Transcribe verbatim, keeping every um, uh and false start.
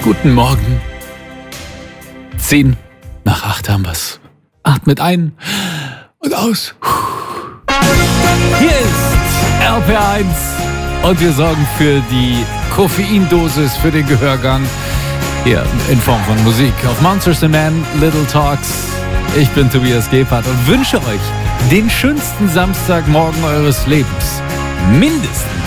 Guten Morgen. Zehn nach acht haben wir's. Atmet ein und aus. Hier ist R P R eins und wir sorgen für die Koffeindosis, für den Gehörgang. Hier in Form von Musik auf Monsters and Men, Little Talks. Ich bin Tobias Gebhardt und wünsche euch den schönsten Samstagmorgen eures Lebens. Mindestens.